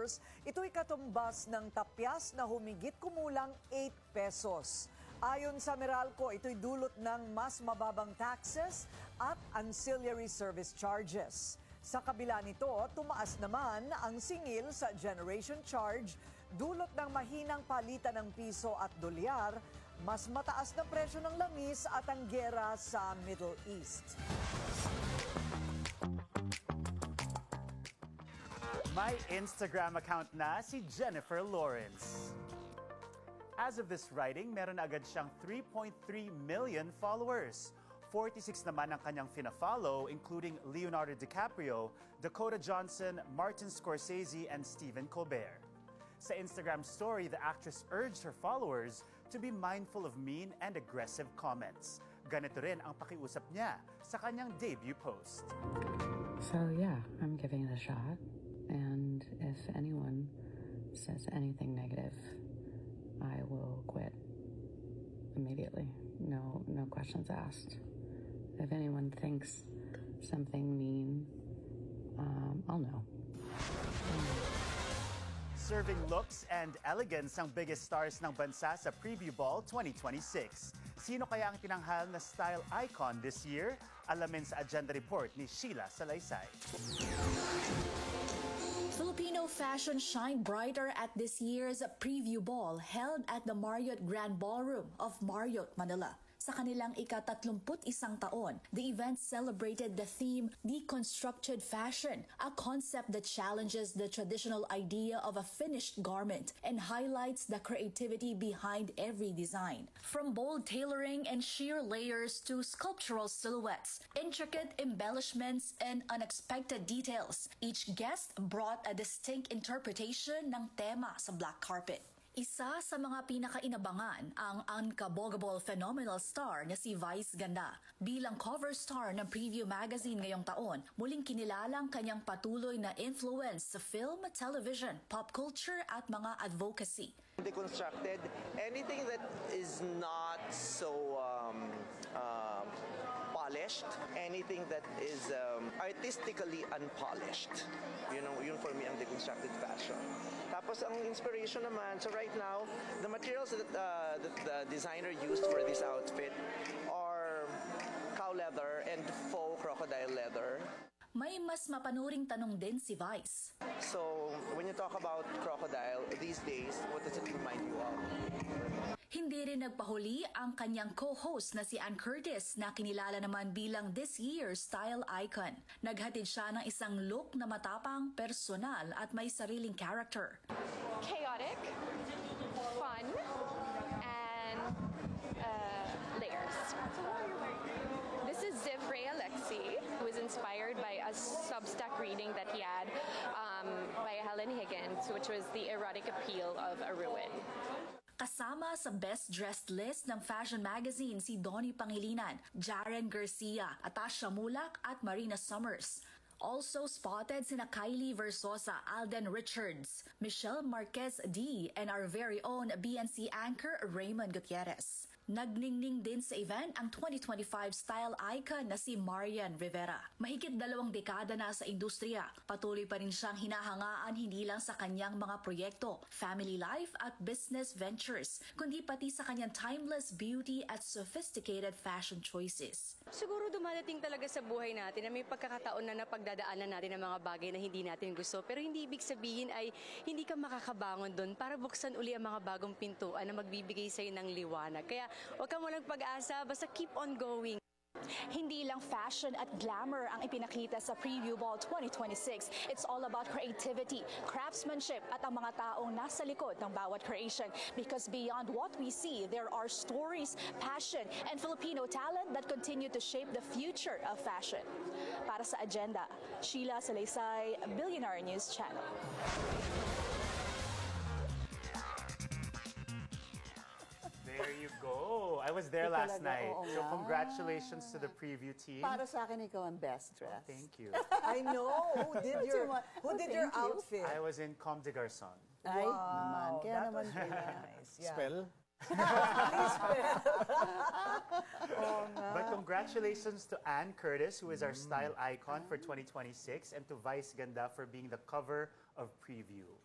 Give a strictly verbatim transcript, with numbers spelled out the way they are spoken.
followers, ito'y katumbas ng tapyas na humigit kumulang eight pesos. Ayon sa Meralco, ito'y dulot ng mas mababang taxes at ancillary service charges. Sa kabila nito, tumaas naman ang singil sa generation charge, dulot ng mahinang palitan ng piso at dolyar, mas mataas na presyo ng langis at ang gera sa Middle East. May Instagram account na si Jennifer Lawrence. As of this writing, meron na agad siyang three point three million followers. forty-six naman ang kanyang fina-follow, including Leonardo DiCaprio, Dakota Johnson, Martin Scorsese, and Stephen Colbert. Sa Instagram story, the actress urged her followers to be mindful of mean and aggressive comments. Ganito rin ang pakiusap niya sa kanyang debut post. So yeah, I'm giving it a shot. And if anyone says anything negative, I will quit immediately. No, no questions asked. If anyone thinks something mean, um, I'll know. Serving looks and elegance ang biggest stars ng bansa sa Preview Ball twenty twenty-six. Sino kaya ang tinanghal na style icon this year? Alamin sa agenda report ni Sheila Salaysay. Filipino fashion shined brighter at this year's Preview Ball held at the Marriott Grand Ballroom of Marriott, Manila. Sa kanilang ika-tatlumput isang taon, the event celebrated the theme Deconstructed Fashion, a concept that challenges the traditional idea of a finished garment and highlights the creativity behind every design. From bold tailoring and sheer layers to sculptural silhouettes, intricate embellishments, and unexpected details, each guest brought a distinct interpretation ng tema sa black carpet. Isa sa mga pinakainabangan ang unkabogable phenomenal star na si Vice Ganda. Bilang cover star ng Preview Magazine ngayong taon, muling kinilalang kanyang patuloy na influence sa film, television, pop culture at mga advocacy. Deconstructed, anything that is not so um, uh, polished, anything that is um, artistically unpolished. You know, yun for me ang deconstructed fashion. Tapos ang inspiration naman, so right now, the materials that, uh, that the designer used for this outfit are cow leather and faux crocodile leather. May mas mapanuring tanong din si Vice. So, when you talk about crocodile, these days, what does it remind you of? Hindi rin nagpahuli ang kanyang co-host na si Ann Curtis na kinilala naman bilang this year's style icon. Naghatid siya ng isang look na matapang, personal at may sariling character. Chaotic, fun, and uh, layers. This is Ziv Ray Alexi, who was inspired by a Substack reading that he had um, by Helen Higgins, which was the erotic appeal of a ruin. Kasama sa best dressed list ng fashion magazine si Donnie Pangilinan, Jaren Garcia, Atasha Mulak at Marina Summers. Also spotted sina Kylie Versosa, Alden Richards, Michelle Marquez D, and our very own B N C anchor Raymond Gutierrez. Nagningning din sa event ang twenty twenty-five style icon na si Marian Rivera. Mahigit dalawang dekada na sa industriya, patuloy pa rin siyang hinahangaan hindi lang sa kanyang mga proyekto, family life at business ventures, kundi pati sa kanyang timeless beauty at sophisticated fashion choices. Siguro dumadating talaga sa buhay natin na may pagkakataon na napagdadaanan natin ng mga bagay na hindi natin gusto, pero hindi ibig sabihin ay hindi ka makakabangon doon para buksan uli ang mga bagong pintuan na magbibigay sa'yo ng liwanag. Kaya huwag ka walang pag-asa, basta keep on going. Hindi lang fashion at glamour ang ipinakita sa Preview Ball twenty twenty-six. It's all about creativity, craftsmanship at ang mga taong nasa likod ng bawat creation. Because beyond what we see, there are stories, passion, and Filipino talent that continue to shape the future of fashion. Para sa agenda, Sheila Salaysay, Billionaire News Channel. There you go. I was there Ikaw last talaga, night. oo So nga. congratulations to the preview team. Para sa akin, ikaw ang best dress. Thank you. I know. Who did your, who did your Thank you. outfit? I was in Comme des Garçons. Ay, Wow, naman. Kaya that naman was pala. really nice. Yeah. Spell? But congratulations to Ann Curtis, who is our style icon for twenty twenty-six, and to Vice Ganda for being the cover of Preview.